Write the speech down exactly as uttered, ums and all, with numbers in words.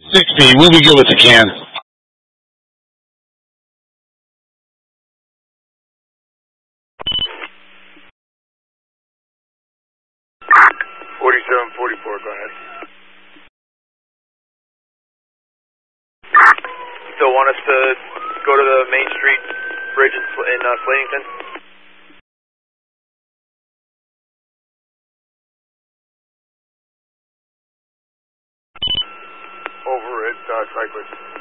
sixty, we'll be good with the can. forty-seven forty-four, go ahead. Still want us to go to the Main Street bridge in, in uh, Slatington? Over at uh, Cyclist.